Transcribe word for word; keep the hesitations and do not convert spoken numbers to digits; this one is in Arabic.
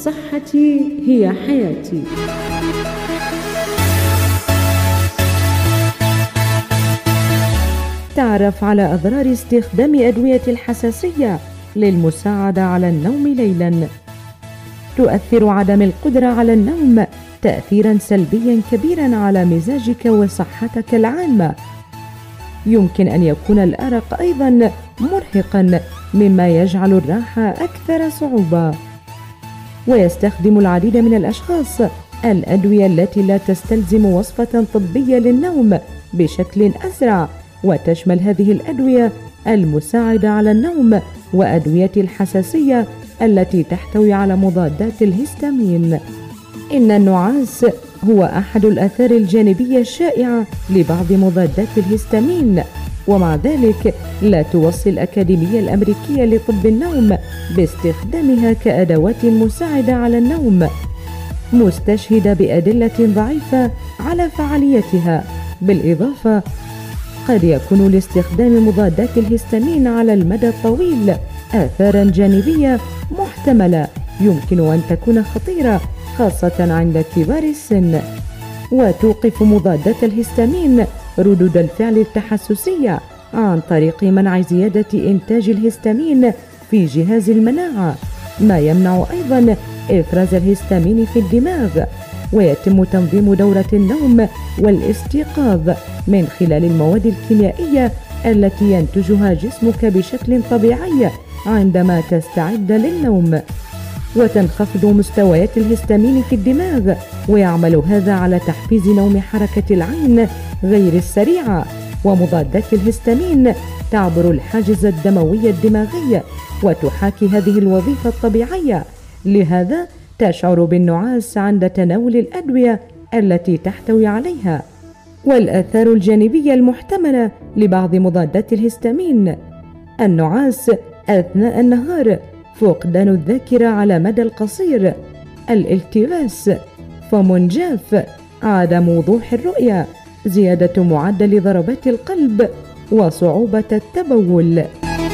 صحتي هي حياتي. تعرف على أضرار استخدام أدوية الحساسية للمساعدة على النوم ليلاً. تؤثر عدم القدرة على النوم تأثيراً سلبياً كبيراً على مزاجك وصحتك العامة. يمكن أن يكون الأرق أيضاً مرهقاً، مما يجعل الراحة أكثر صعوبة. ويستخدم العديد من الأشخاص الأدوية التي لا تستلزم وصفة طبية للنوم بشكل أسرع، وتشمل هذه الأدوية المساعدة على النوم وأدوية الحساسية التي تحتوي على مضادات الهستامين. إن النعاس هو أحد الآثار الجانبية الشائعة لبعض مضادات الهستامين، ومع ذلك لا توصي الأكاديمية الأمريكية لطب النوم باستخدامها كأدوات مساعدة على النوم، مستشهدة بأدلة ضعيفة على فعاليتها. بالإضافة، قد يكون لاستخدام مضادات الهستامين على المدى الطويل آثاراً جانبية محتملة يمكن أن تكون خطيرة، خاصة عند كبار السن. وتوقف مضادات الهستامين ردود الفعل التحسسية عن طريق منع زيادة إنتاج الهستامين في جهاز المناعة، ما يمنع أيضاً إفراز الهستامين في الدماغ. ويتم تنظيم دورة النوم والاستيقاظ من خلال المواد الكيميائية التي ينتجها جسمك بشكل طبيعي عندما تستعد للنوم. وتنخفض مستويات الهستامين في الدماغ، ويعمل هذا على تحفيز نوم حركة العين غير السريعة. ومضادات الهستامين تعبر الحاجز الدموي الدماغي وتحاكي هذه الوظيفة الطبيعية، لهذا تشعر بالنعاس عند تناول الأدوية التي تحتوي عليها. والآثار الجانبية المحتملة لبعض مضادات الهستامين: النعاس أثناء النهار، فقدان الذاكرة على مدى القصير، الالتواس، فم جاف، عدم وضوح الرؤية، زيادة معدل ضربات القلب، وصعوبة التبول.